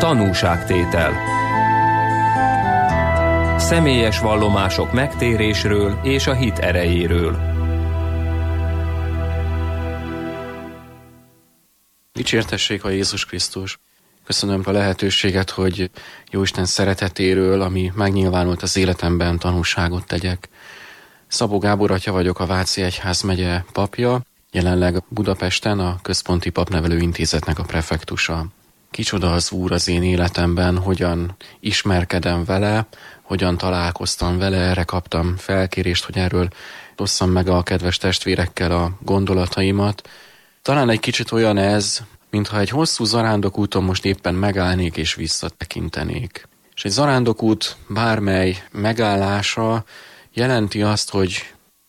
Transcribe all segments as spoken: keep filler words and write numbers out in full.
Tanúságtétel. Személyes vallomások megtérésről és a hit erejéről. Dicsértessék a Jézus Krisztus! Köszönöm a lehetőséget, hogy Jóisten szeretetéről, ami megnyilvánult az életemben, tanúságot tegyek. Szabó Gábor atya vagyok, a Váci Egyházmegye papja, jelenleg Budapesten a Központi Papnevelő Intézetnek a prefektusa. Kicsoda az Úr az én életemben, hogyan ismerkedem vele, hogyan találkoztam vele, erre kaptam felkérést, hogy erről osszam meg a kedves testvérekkel a gondolataimat. Talán egy kicsit olyan ez, mintha egy hosszú zarándokúton most éppen megállnék és visszatekintenék. És egy zarándokút bármely megállása jelenti azt, hogy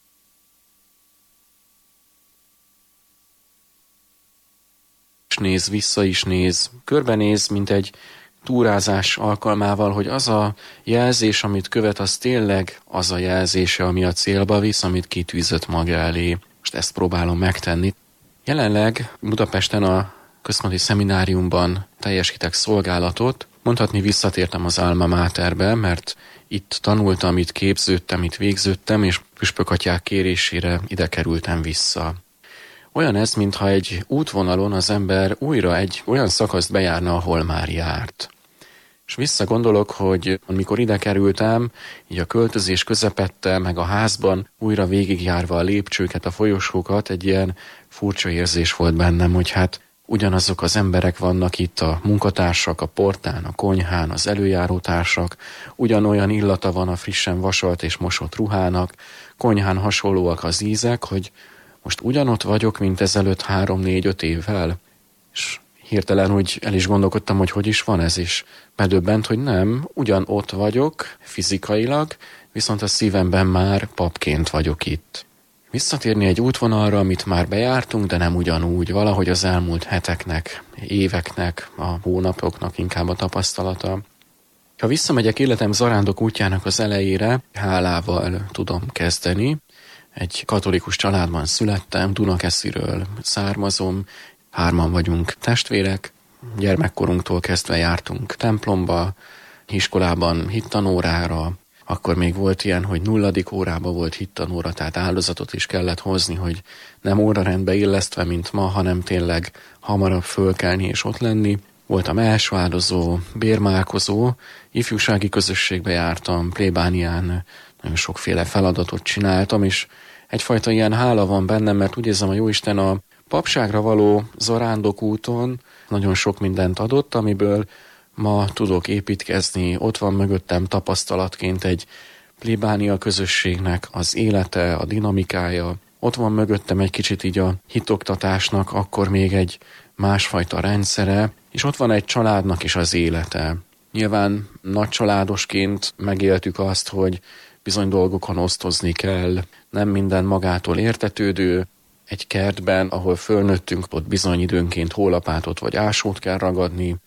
néz, vissza is néz, körbenéz, mint egy túrázás alkalmával, hogy az a jelzés, amit követ, az tényleg az a jelzése, ami a célba visz, amit kitűzött maga elé. Most ezt próbálom megtenni. Jelenleg Budapesten a Központi Szemináriumban teljesítek szolgálatot. Mondhatni visszatértem az Alma Materbe, mert itt tanultam, itt képződtem, itt végződtem, és püspökatyák kérésére ide kerültem vissza. Olyan ez, mintha egy útvonalon az ember újra egy olyan szakaszt bejárna, ahol már járt. És visszagondolok, hogy amikor ide kerültem, így a költözés közepette, meg a házban újra végigjárva a lépcsőket, a folyosókat, egy ilyen furcsa érzés volt bennem, hogy hát ugyanazok az emberek vannak itt, a munkatársak, a portán, a konyhán, az előjárótársak, ugyanolyan illata van a frissen vasalt és mosott ruhának, konyhán hasonlóak az ízek, hogy most ugyanott vagyok, mint ezelőtt három, négy, öt évvel, és hirtelen úgy el is gondolkodtam, hogy hogy is van ez, és bedöbbent, hogy nem, ugyan ott vagyok fizikailag, viszont a szívemben már papként vagyok itt. Visszatérni egy útvonalra, amit már bejártunk, de nem ugyanúgy, valahogy az elmúlt heteknek, éveknek, a hónapoknak inkább a tapasztalata. Ha visszamegyek életem zarándok útjának az elejére, hálával tudom kezdeni. Egy katolikus családban születtem, Dunakesziről származom, hárman vagyunk testvérek, gyermekkorunktól kezdve jártunk templomba, iskolában hittanórára, akkor még volt ilyen, hogy nulladik órában volt hittanóra, tehát áldozatot is kellett hozni, hogy nem órarendbe illesztve, mint ma, hanem tényleg hamarabb fölkelni és ott lenni. Voltam elsváldozó, bérmálkozó, ifjúsági közösségbe jártam, plébánián nagyon sokféle feladatot csináltam, és egyfajta ilyen hála van bennem, mert úgy érzem, a Jóisten a papságra való zarándokúton nagyon sok mindent adott, amiből ma tudok építkezni, ott van mögöttem tapasztalatként egy plébánia közösségnek az élete, a dinamikája, ott van mögöttem egy kicsit így a hitoktatásnak akkor még egy másfajta rendszere, és ott van egy családnak is az élete. Nyilván nagy családosként megéltük azt, hogy bizony dolgokon osztozni kell, nem minden magától értetődő, egy kertben, ahol fölnőttünk, ott bizony időnként hólapátot vagy ásót kell ragadni,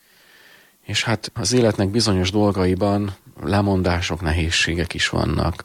és hát az életnek bizonyos dolgaiban lemondások, nehézségek is vannak.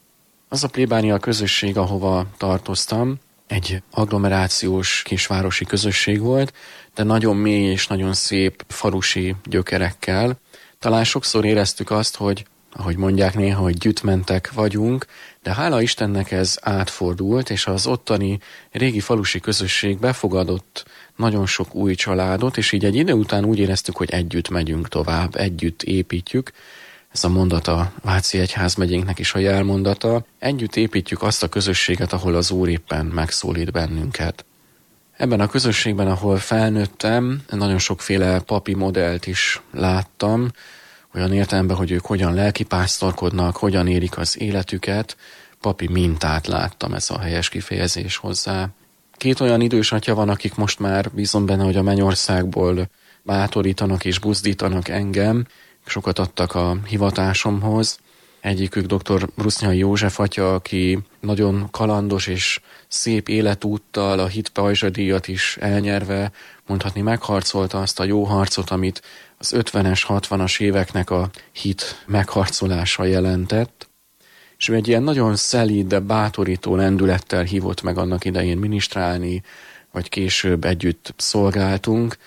Az a plébánia közösség, ahova tartoztam, egy agglomerációs kisvárosi közösség volt, de nagyon mély és nagyon szép falusi gyökerekkel. Talán sokszor éreztük azt, hogy, ahogy mondják néha, hogy gyütmentek vagyunk, de hála Istennek ez átfordult, és az ottani régi falusi közösség befogadott nagyon sok új családot, és így egy idő után úgy éreztük, hogy együtt megyünk tovább, együtt építjük. Ez a mondat a Váci Egyházmegyénknek is a jelmondata. Együtt építjük azt a közösséget, ahol az Úr éppen megszólít bennünket. Ebben a közösségben, ahol felnőttem, nagyon sokféle papi modellt is láttam, olyan értelemben, hogy ők hogyan lelkipásztorkodnak, hogyan érik az életüket, papi mintát láttam, ez a helyes kifejezés hozzá. Két olyan idős atya van, akik most már bízom benne, hogy a mennyországból bátorítanak és buzdítanak engem, sokat adtak a hivatásomhoz. Egyikük dr. Brusznyai József atya, aki nagyon kalandos és szép életúttal a hit pajzsadíjat is elnyerve, mondhatni megharcolta azt a jó harcot, amit az ötvenes, hatvanas éveknek a hit megharcolása jelentett. És ő egy ilyen nagyon szelíd, de bátorító lendülettel hívott meg annak idején minisztrálni, vagy később együtt szolgáltunk,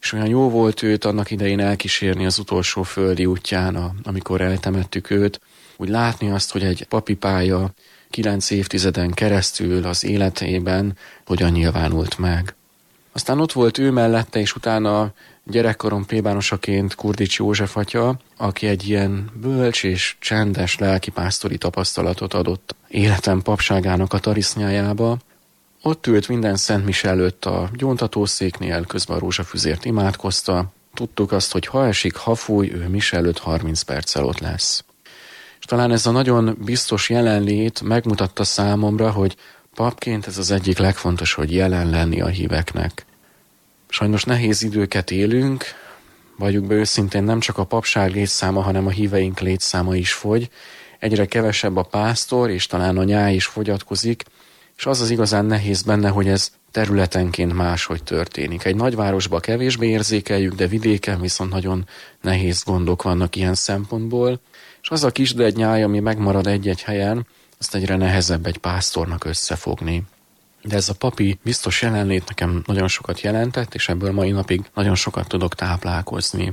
és olyan jó volt őt annak idején elkísérni az utolsó földi útján, amikor eltemettük őt, úgy látni azt, hogy egy papi pálya kilenc évtizeden keresztül az életében hogyan nyilvánult meg. Aztán ott volt ő mellette, és utána gyerekkorom plébánosaként Kurdics József atya, aki egy ilyen bölcs és csendes lelkipásztori tapasztalatot adott életem papságának a tarisznyájába. Ott ült minden szent mise előtt a gyóntatószéknél, közben a rózsafüzért imádkozta. Tudtuk azt, hogy ha esik, ha fúj, ő mise előtt harminc perccel ott lesz. És talán ez a nagyon biztos jelenlét megmutatta számomra, hogy papként ez az egyik legfontos, hogy jelen lenni a híveknek. Sajnos nehéz időket élünk, valljuk be őszintén, nem csak a papság létszáma, hanem a híveink létszáma is fogy. Egyre kevesebb a pásztor, és talán a nyáj is fogyatkozik, és az az igazán nehéz benne, hogy ez területenként máshogy történik. Egy nagyvárosban kevésbé érzékeljük, de vidéken viszont nagyon nehéz gondok vannak ilyen szempontból, és az a kisdegy nyáj, ami megmarad egy-egy helyen, azt egyre nehezebb egy pásztornak összefogni. De ez a papi biztos jelenlét nekem nagyon sokat jelentett, és ebből mai napig nagyon sokat tudok táplálkozni.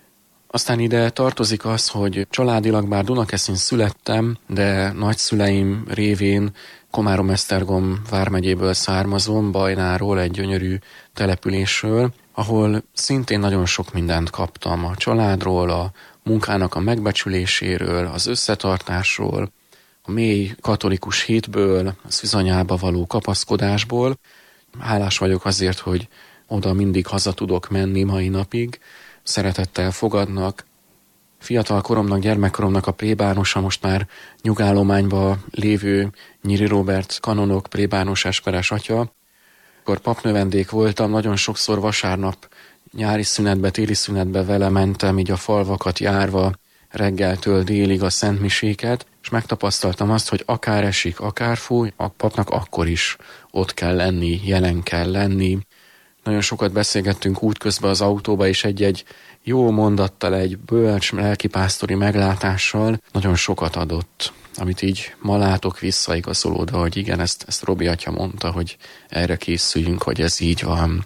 Aztán ide tartozik az, hogy családilag bár Dunakeszin születtem, de nagyszüleim révén Komárom-Esztergom vármegyéből származom, Bajnáról, egy gyönyörű településről, ahol szintén nagyon sok mindent kaptam a családról, a munkának a megbecsüléséről, az összetartásról, a mély katolikus hitből, a szűzanyába való kapaszkodásból. Hálás vagyok azért, hogy oda mindig haza tudok menni mai napig, szeretettel fogadnak. Fiatal koromnak, gyermekkoromnak a plébánosa, most már nyugállományba lévő Nyíri Róbert kanonok plébános esperes atya. Akkor papnövendék voltam, nagyon sokszor vasárnap nyári szünetbe, téli szünetbe vele mentem, így a falvakat járva reggeltől délig a szentmiséket, és megtapasztaltam azt, hogy akár esik, akár fúj, a papnak akkor is ott kell lenni, jelen kell lenni. Nagyon sokat beszélgettünk útközben az autóba, és egy-egy jó mondattal, egy bölcs lelkipásztori meglátással nagyon sokat adott, amit így ma látok visszaigazolódva, hogy igen, ezt, ezt Robi atya mondta, hogy erre készüljünk, hogy ez így van.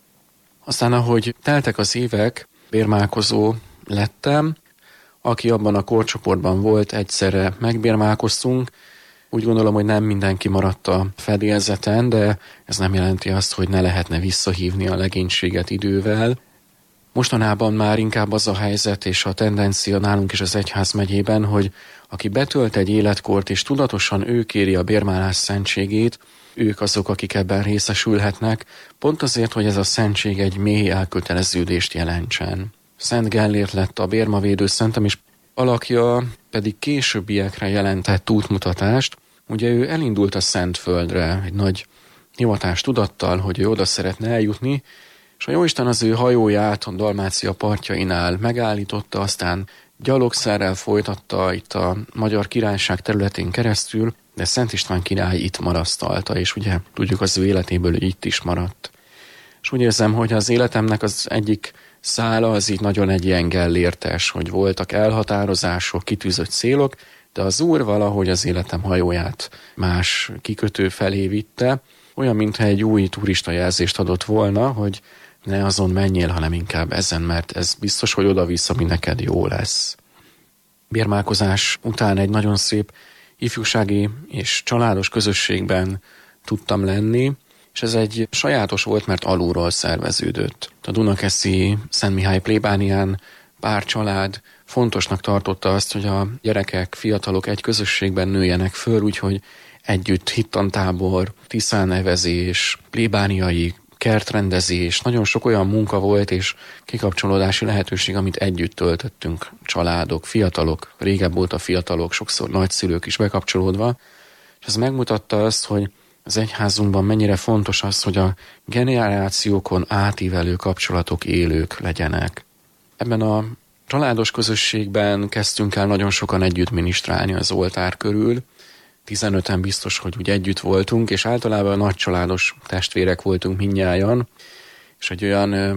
Aztán ahogy teltek az évek, bérmálkozó lettem, aki abban a korcsoportban volt, egyszerre megbérmálkoztunk. Úgy gondolom, hogy nem mindenki maradt a fedélzeten, de ez nem jelenti azt, hogy ne lehetne visszahívni a legénységet idővel. Mostanában már inkább az a helyzet és a tendencia nálunk is az egyházmegyében, hogy aki betölt egy életkort és tudatosan ő kéri a bérmálás szentségét, ők azok, akik ebben részesülhetnek, pont azért, hogy ez a szentség egy mély elköteleződést jelentsen. Szent Gellért lett a bérmavédő szentem, és alakja pedig későbbiekre jelentett útmutatást. Ugye ő elindult a Szentföldre egy nagy hivatás tudattal, hogy ő oda szeretne eljutni, és a Jóisten az ő hajóját a Dalmácia partjainál megállította, aztán gyalogszerrel folytatta itt a Magyar Királyság területén keresztül, de Szent István király itt marasztalta, és ugye tudjuk az ő életéből, hogy itt is maradt. És úgy érzem, hogy az életemnek az egyik szála az így nagyon egy ilyen gellértes, hogy voltak elhatározások, kitűzött célok, de az Úr valahogy az életem hajóját más kikötő felé vitte, olyan, mintha egy új turistajelzést adott volna, hogy ne azon menjél, hanem inkább ezen, mert ez biztos, hogy oda-vissza, ami neked jó lesz. Bérmálkozás után egy nagyon szép ifjúsági és családos közösségben tudtam lenni, és ez egy sajátos volt, mert alulról szerveződött. A dunakeszi Szent Mihály plébánián pár család fontosnak tartotta azt, hogy a gyerekek, fiatalok egy közösségben nőjenek föl, úgyhogy együtt hittantábor, tisztánevezés, plébániai kertrendezés, nagyon sok olyan munka volt és kikapcsolódási lehetőség, amit együtt töltöttünk családok, fiatalok, régebb volt a fiatalok, sokszor nagyszülők is bekapcsolódva, és ez megmutatta azt, hogy az egyházunkban mennyire fontos az, hogy a generációkon átívelő kapcsolatok élők legyenek. Ebben a családos közösségben kezdtünk el nagyon sokan együtt minisztrálni az oltár körül, tizenöten biztos, hogy úgy együtt voltunk, és általában nagy családos testvérek voltunk mindnyájan, és egy olyan ö,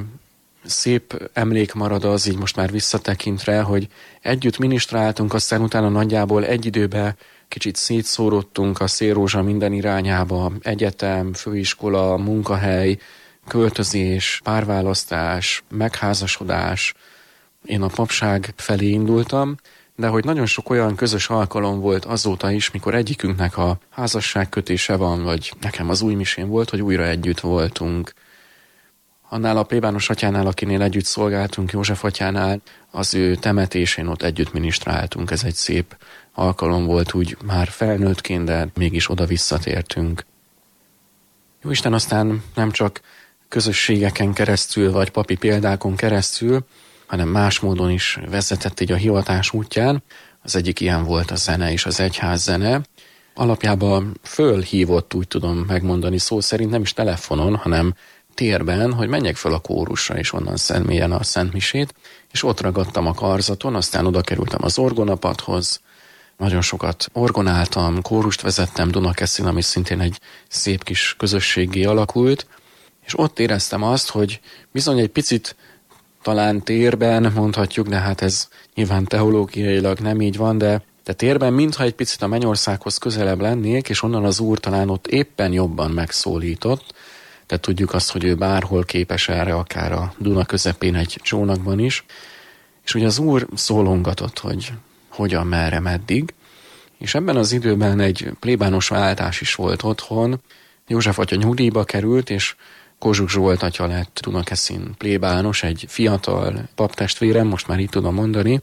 szép emlék marad az, így most már visszatekintve, hogy együtt minisztráltunk, aztán utána nagyjából egy időben kicsit szétszórodtunk a szélrózsa minden irányába, egyetem, főiskola, munkahely, költözés, párválasztás, megházasodás. Én a papság felé indultam, de hogy nagyon sok olyan közös alkalom volt azóta is, mikor egyikünknek a házasságkötése van, vagy nekem az újmisén volt, hogy újra együtt voltunk. Annál a plébános atyánál, akinél együtt szolgáltunk, József atyánál, az ő temetésén ott együtt minisztráltunk. Ez egy szép alkalom volt úgy már felnőttként, de mégis oda visszatértünk. Jóisten aztán nem csak közösségeken keresztül, vagy papi példákon keresztül, hanem más módon is vezetett így a hivatás útján. Az egyik ilyen volt a zene és az egyház zene. Alapjában fölhívott, úgy tudom megmondani szó szerint, nem is telefonon, hanem térben, hogy menjek föl a kórusra, és onnan személyen a szentmisét, és ott ragadtam a karzaton, aztán oda kerültem az orgonapadhoz, nagyon sokat orgonáltam, kórust vezettem Dunakeszin, ami szintén egy szép kis közösséggé alakult, és ott éreztem azt, hogy bizony egy picit talán térben mondhatjuk, de hát ez nyilván teológiailag nem így van, de, de térben mintha egy picit a mennyországhoz közelebb lennék, és onnan az Úr talán ott éppen jobban megszólított. Tehát tudjuk azt, hogy ő bárhol képes erre, akár a Duna közepén egy csónakban is. És ugye az Úr szólongatott, hogy hogyan, merre, meddig. És ebben az időben egy plébános váltás is volt otthon. József atya nyugdíjba került, és Kozsuk Zsolt atya lett Dunakeszin plébános, egy fiatal paptestvérem, most már így tudom mondani,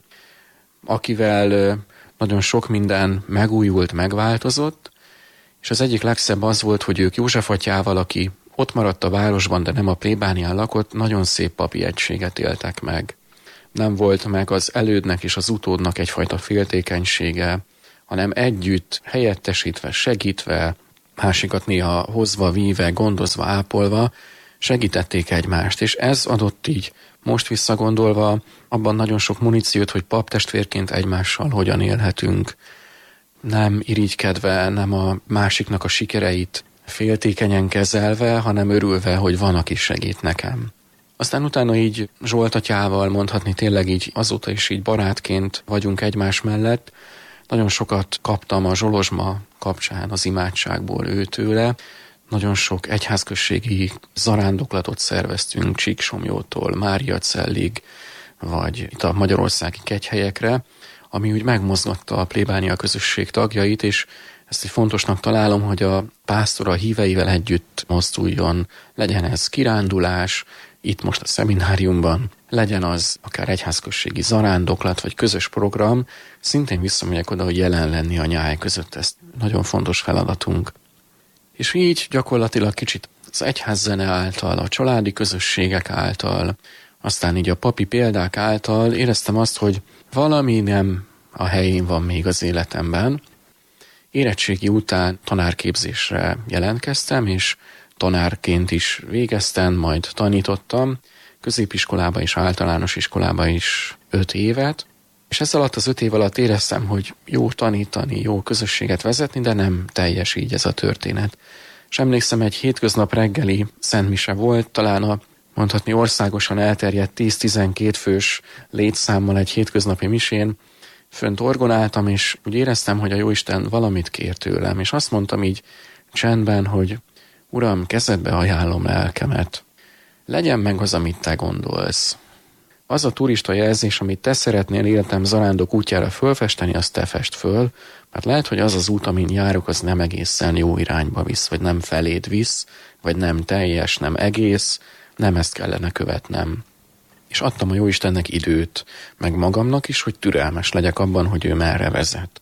akivel nagyon sok minden megújult, megváltozott, és az egyik legszebb az volt, hogy ők József atyával, aki ott maradt a városban, de nem a plébánián lakott, nagyon szép papi egységet éltek meg. Nem volt meg az elődnek és az utódnak egyfajta féltékenysége, hanem együtt, helyettesítve, segítve, másikat néha hozva, víve, gondozva, ápolva, segítették egymást, és ez adott így, most visszagondolva, abban nagyon sok muníciót, hogy paptestvérként egymással hogyan élhetünk, nem irigykedve, nem a másiknak a sikereit féltékenyen kezelve, hanem örülve, hogy van, aki segít nekem. Aztán utána így Zsolt atyával mondhatni tényleg így azóta is így barátként vagyunk egymás mellett. Nagyon sokat kaptam a Zsolozsma kapcsán az imádságból őtőle. Nagyon sok egyházközségi zarándoklatot szerveztünk Csíksomjótól Máriacellig, vagy itt a magyarországi kegyhelyekre, ami úgy megmozgatta a plébánia közösség tagjait, és ezt egy fontosnak találom, hogy a pásztor a híveivel együtt mozduljon, legyen ez kirándulás, itt most a szemináriumban, legyen az akár egyházközségi zarándoklat, vagy közös program, szintén visszamegyek oda, hogy jelen lenni a nyáj között, ez nagyon fontos feladatunk. És így gyakorlatilag kicsit az egyházzene által, a családi közösségek által, aztán így a papi példák által éreztem azt, hogy valami nem a helyén van még az életemben. Érettségi után tanárképzésre jelentkeztem, és tanárként is végeztem, majd tanítottam, középiskolában és általános iskolában is öt évet, és ez alatt az öt év alatt éreztem, hogy jó tanítani, jó közösséget vezetni, de nem teljes így ez a történet. És emlékszem, egy hétköznap reggeli szentmise volt, talán a mondhatni országosan elterjedt tíz-tizenkét fős létszámmal egy hétköznapi misén, fönt orgonáltam, és úgy éreztem, hogy a Jóisten valamit kér tőlem, és azt mondtam így csendben, hogy Uram, kezedbe ajánlom lelkemet. Legyen meg az, amit te gondolsz. Az a turista jelzés, amit te szeretnél életem zarándok útjára fölfesteni, azt te fest föl, mert lehet, hogy az az út, amin járok, az nem egészen jó irányba visz, vagy nem feléd visz, vagy nem teljes, nem egész, nem ezt kellene követnem. És adtam a Jóistennek időt, meg magamnak is, hogy türelmes legyek abban, hogy ő merre vezet.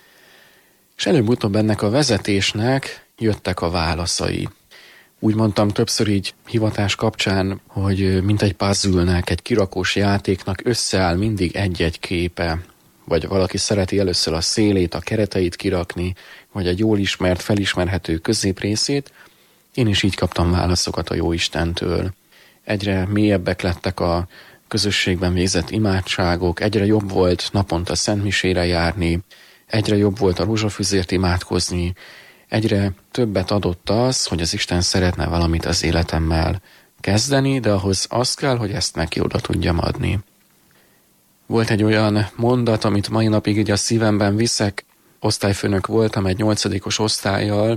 És előbb-utóbb ennek a vezetésnek jöttek a válaszai. Úgy mondtam többször így hivatás kapcsán, hogy mint egy puzzle-nek, egy kirakós játéknak összeáll mindig egy-egy képe, vagy valaki szereti először a szélét, a kereteit kirakni, vagy egy jól ismert, felismerhető középrészét. Én is így kaptam válaszokat a Jóistentől. Egyre mélyebbek lettek a közösségben végzett imádságok, egyre jobb volt naponta szentmisére járni, egyre jobb volt a rózsafüzért imádkozni, egyre többet adott az, hogy az Isten szeretne valamit az életemmel kezdeni, de ahhoz az kell, hogy ezt neki oda tudjam adni. Volt egy olyan mondat, amit mai napig így a szívemben viszek, osztályfőnök voltam egy nyolcadikos osztállyal,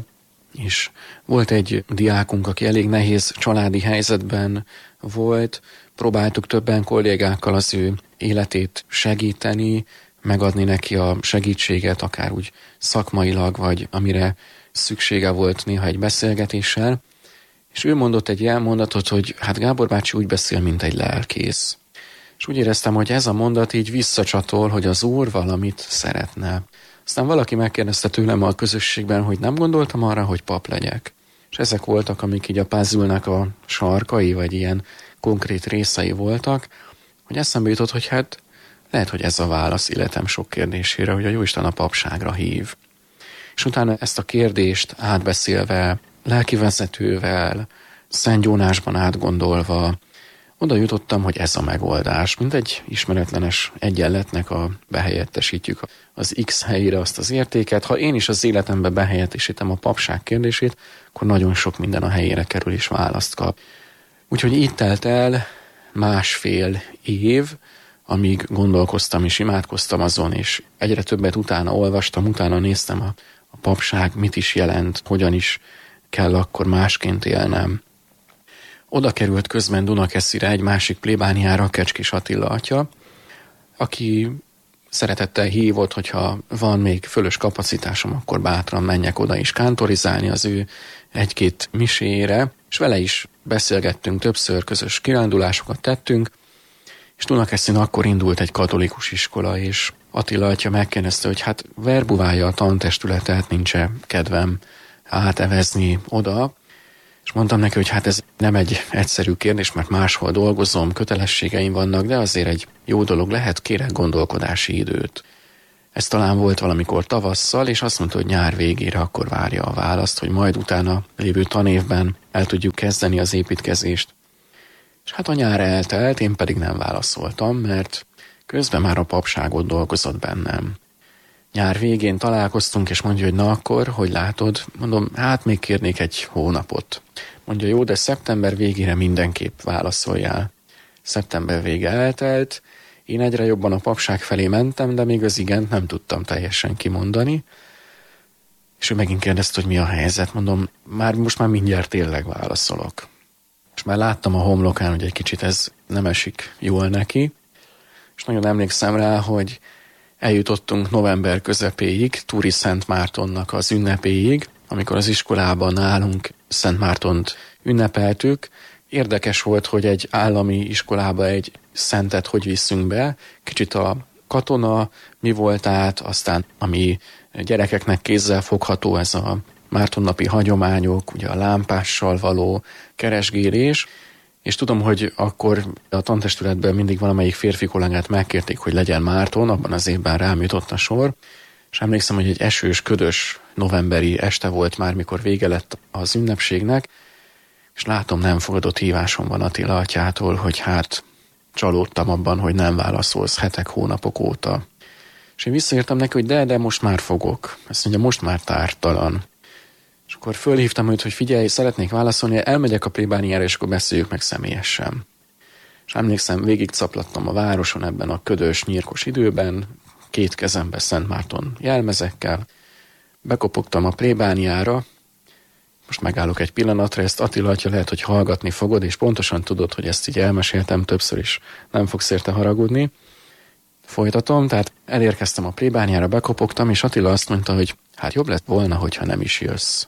És volt egy diákunk, aki elég nehéz családi helyzetben volt, próbáltuk többen kollégákkal az ő életét segíteni, megadni neki a segítséget, akár úgy szakmailag, vagy amire szüksége volt néha egy beszélgetéssel. És ő mondott egy elmondatot, hogy hát Gábor bácsi úgy beszél, mint egy lelkész. És úgy éreztem, hogy ez a mondat így visszacsatol, hogy az Úr valamit szeretne. Aztán valaki megkérdezte tőlem a közösségben, hogy nem gondoltam arra, hogy pap legyek. És ezek voltak, amik így a puzzle-nek a sarkai, vagy ilyen konkrét részei voltak, hogy eszembe jutott, hogy hát lehet, hogy ez a válasz életem sok kérdésére, hogy a Jóisten a papságra hív. És utána ezt a kérdést átbeszélve, lelkivezetővel, Szent Jónásban átgondolva, oda jutottam, hogy ez a megoldás. Mint egy ismeretlenes egyenletnek a behelyettesítjük az X helyére azt az értéket. Ha én is az életembe behelyettesítem a papság kérdését, akkor nagyon sok minden a helyére kerül és választ kap. Úgyhogy így telt el másfél év, amíg gondolkoztam és imádkoztam azon, és egyre többet utána olvastam, utána néztem a, a papság, mit is jelent, hogyan is kell akkor másként élnem. Oda került közben Dunakeszire egy másik plébániára, Kecskés Attila atya, aki szeretettel hívott, hogyha van még fölös kapacitásom, akkor bátran menjek oda is kántorizálni az ő egy-két miséjére, és vele is beszélgettünk, többször közös kirándulásokat tettünk, és Dunakeszin akkor indult egy katolikus iskola, és Attila atya megkérdezte, hogy hát verbuválja a tantestületet, nincs-e kedvem átevezni oda, és mondtam neki, hogy hát ez nem egy egyszerű kérdés, mert máshol dolgozom, kötelességeim vannak, de azért egy jó dolog lehet, kérek gondolkodási időt. Ez talán volt valamikor tavasszal, és azt mondta, hogy nyár végére akkor várja a választ, hogy majd utána lévő tanévben el tudjuk kezdeni az építkezést. És hát a nyár eltelt, én pedig nem válaszoltam, mert közben már a papságot dolgozott bennem. Nyár végén találkoztunk, és mondja, hogy na akkor, hogy látod? Mondom, hát még kérnék egy hónapot. Mondja, jó, de szeptember végére mindenképp válaszoljál. Szeptember vége eltelt, én egyre jobban a papság felé mentem, de még az igent nem tudtam teljesen kimondani. És ő megint kérdezte, hogy mi a helyzet. Mondom, már most már mindjárt tényleg válaszolok. És már láttam a homlokán, hogy egy kicsit ez nem esik jól neki. És nagyon emlékszem rá, hogy eljutottunk november közepéig, Túri Szent Mártonnak az ünnepéig, amikor az iskolában nálunk Szent Mártont ünnepeltük. Érdekes volt, hogy egy állami iskolába egy szentet hogy viszünk be. Kicsit a katona mi volt át, aztán ami gyerekeknek kézzel fogható, ez a Mártonnapi hagyományok, ugye a lámpással való keresgélés, és tudom, hogy akkor a tantestületben mindig valamelyik férfi kollégát megkérték, hogy legyen Márton, abban az évben rám jutott a sor, és emlékszem, hogy egy esős, ködös novemberi este volt már, mikor vége lett az ünnepségnek, és látom, nem fogadott hívásom van Attila atyától, hogy hát csalódtam abban, hogy nem válaszolsz hetek, hónapok óta. És én visszaírtam neki, hogy de, de most már fogok. Azt mondja, most már tártalan. És akkor fölhívtam őt, hogy figyelj, szeretnék válaszolni, elmegyek a plébániára, és akkor beszéljük meg személyesen. És emlékszem, végig caplattam a városon ebben a ködös, nyírkos időben, két kezembe Szent Márton jelmezekkel, bekopogtam a plébániára, most megállok egy pillanatra, ezt Attila atya lehet, hogy hallgatni fogod, és pontosan tudod, hogy ezt így elmeséltem többször is, nem fogsz érte haragudni. Folytatom, tehát elérkeztem a plébániára, bekopogtam, és Attila azt mondta, hogy hát jobb lett volna, hogyha nem is jössz.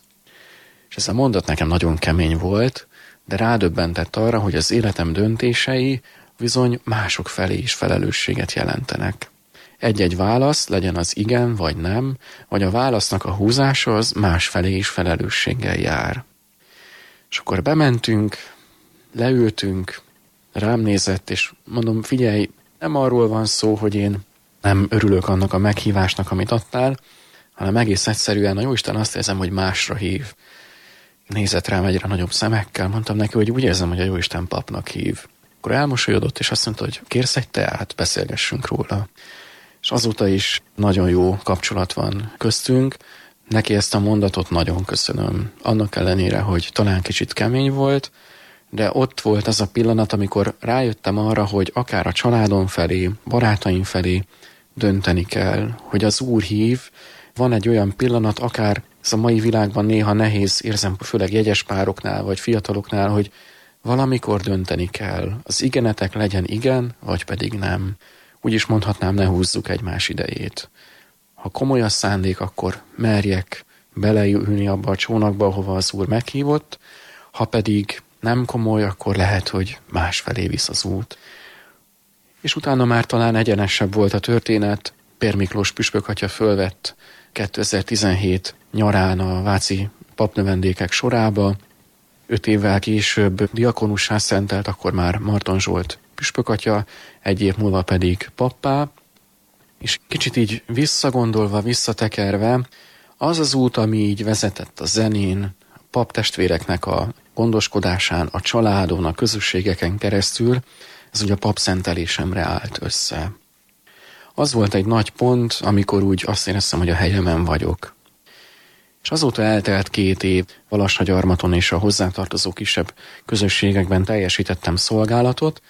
És ez a mondat nekem nagyon kemény volt, de rádöbbentett arra, hogy az életem döntései bizony mások felé is felelősséget jelentenek. Egy-egy válasz, legyen az igen vagy nem, vagy a válasznak a húzása az más felé is felelősséggel jár. És akkor bementünk, leültünk, rám nézett, és mondom, figyelj, nem arról van szó, hogy én nem örülök annak a meghívásnak, amit adtál, hanem egész egyszerűen a Jóisten azt érzem, hogy másra hív. Nézett rám egyre nagyobb szemekkel, mondtam neki, hogy úgy érzem, hogy a Jóisten papnak hív. Akkor elmosolyodott, és azt mondta, hogy kérsz egy teát, beszélgessünk róla. És azóta is nagyon jó kapcsolat van köztünk. Neki ezt a mondatot nagyon köszönöm. Annak ellenére, hogy talán kicsit kemény volt, de ott volt az a pillanat, amikor rájöttem arra, hogy akár a családom felé, barátaim felé dönteni kell, hogy az Úr hív. Van egy olyan pillanat, akár Ez a mai világban néha nehéz, érzem, főleg jegyes pároknál, vagy fiataloknál, hogy valamikor dönteni kell. Az igenetek legyen igen, vagy pedig nem. Úgy is mondhatnám, ne húzzuk egymás idejét. Ha komoly a szándék, akkor merjek beleülni abba a csónakba, ahova az Úr meghívott, ha pedig nem komoly, akkor lehet, hogy másfelé visz az út. És utána már talán egyenesebb volt a történet. Pér Miklós püspökatya fölvett kétezer-tizenhét nyarán a váci papnövendékek sorába. Öt évvel később diakonussá szentelt, akkor már Marton Zsolt püspökatya, egy év múlva pedig pappá. És kicsit így visszagondolva, visszatekerve, az az út, ami így vezetett a zenén, a paptestvéreknek a gondoskodásán, a családon, a közösségeken keresztül, ez ugye a papszentelésemre állt össze. Az volt egy nagy pont, amikor úgy azt éreztem, hogy a helyemen vagyok. És azóta eltelt két év, Valassagyarmaton és a hozzátartozó kisebb közösségekben teljesítettem szolgálatot,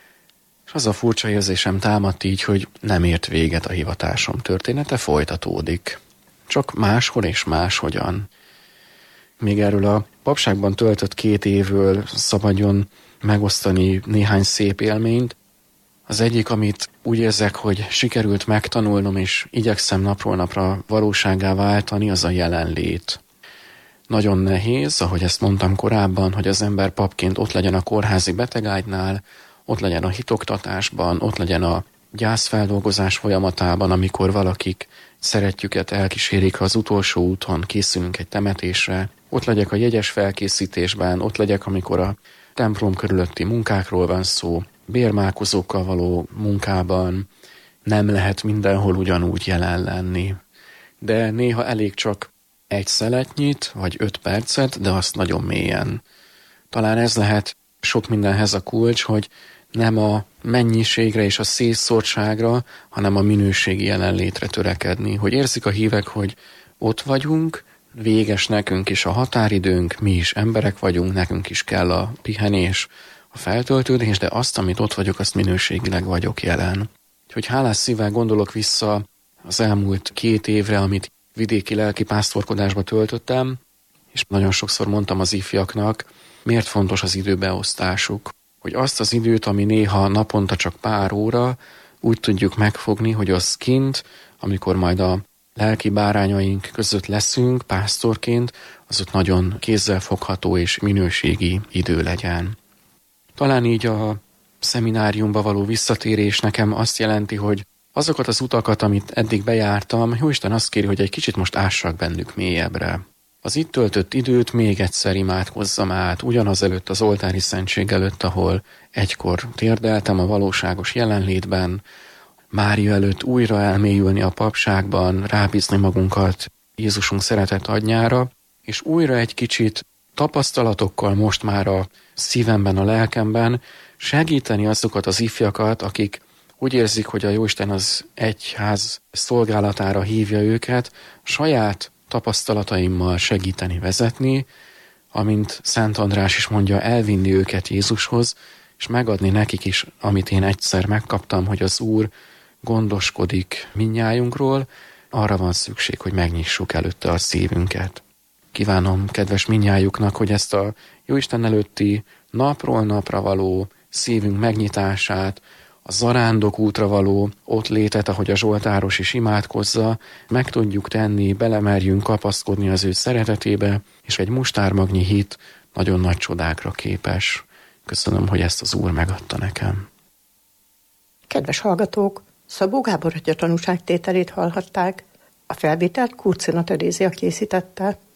és az a furcsa érzésem támadt így, hogy nem ért véget a hivatásom története, folytatódik. Csak máshol és máshogyan. Még erről a papságban töltött két évről szabadjon megosztani néhány szép élményt. Az egyik, amit úgy érzek, hogy sikerült megtanulnom, és igyekszem napról napra valósággá váltani, az a jelenlét. Nagyon nehéz, ahogy ezt mondtam korábban, hogy az ember papként ott legyen a kórházi betegágynál, ott legyen a hitoktatásban, ott legyen a gyászfeldolgozás folyamatában, amikor valakik szeretjüket elkísérik az utolsó úton, készülünk egy temetésre, ott legyek a jegyes felkészítésben, ott legyek, amikor a templom körülötti munkákról van szó, bérmálkozókkal való munkában, nem lehet mindenhol ugyanúgy jelen lenni. De néha elég csak egy szeletnyit, vagy öt percet, de azt nagyon mélyen. Talán ez lehet sok mindenhez a kulcs, hogy nem a mennyiségre és a szétszórtságra, hanem a minőségi jelenlétre törekedni. Hogy érzik a hívek, hogy ott vagyunk, véges nekünk is a határidőnk, mi is emberek vagyunk, nekünk is kell a pihenés, a feltöltődés, de azt, amit ott vagyok, azt minőségileg vagyok jelen. Úgyhogy hálás szívvel gondolok vissza az elmúlt két évre, amit vidéki lelki pásztorkodásba töltöttem, és nagyon sokszor mondtam az ifjaknak, miért fontos az időbeosztásuk. Hogy azt az időt, ami néha naponta csak pár óra, úgy tudjuk megfogni, hogy az kint, amikor majd a lelki bárányaink között leszünk pásztorként, az ott nagyon kézzelfogható és minőségi idő legyen. Talán így a szemináriumba való visszatérés nekem azt jelenti, hogy azokat az utakat, amit eddig bejártam, Jóisten azt kéri, hogy egy kicsit most ássak bennük mélyebbre. Az itt töltött időt még egyszer imádkozzam át, ugyanaz előtt az oltári szentség előtt, ahol egykor térdeltem a valóságos jelenlétben, Mária előtt újra elmélyülni a papságban, rábízni magunkat Jézusunk szeretett agynyára, és újra egy kicsit tapasztalatokkal most már a szívemben, a lelkemben segíteni azokat az ifjakat, akik úgy érzik, hogy a Jóisten az egyház szolgálatára hívja őket, saját tapasztalataimmal segíteni vezetni, amint Szent András is mondja, elvinni őket Jézushoz, és megadni nekik is, amit én egyszer megkaptam, hogy az Úr gondoskodik mindnyájunkról, arra van szükség, hogy megnyissuk előtte a szívünket. Kívánom kedves mindnyájuknak, hogy ezt a Jóisten előtti napról napra való szívünk megnyitását, a zarándok útra való ott létet, ahogy a zsoltáros is imádkozza, meg tudjuk tenni, belemerjünk kapaszkodni az ő szeretetébe, és egy mustármagnyi hit nagyon nagy csodákra képes. Köszönöm, hogy ezt az Úr megadta nekem. Kedves hallgatók, Szabó Gábor atya tanúságtételét hallhatták. A felvételt Kurcina Terézia készítette.